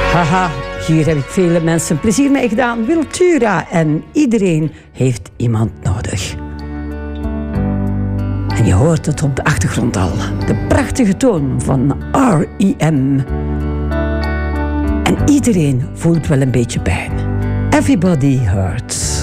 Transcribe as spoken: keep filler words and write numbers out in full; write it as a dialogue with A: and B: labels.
A: Haha, hier heb ik vele mensen plezier mee gedaan. Wiltura en iedereen heeft iemand nodig. En je hoort het op de achtergrond al. De prachtige toon van R E M. En iedereen voelt wel een beetje pijn. Everybody hurts.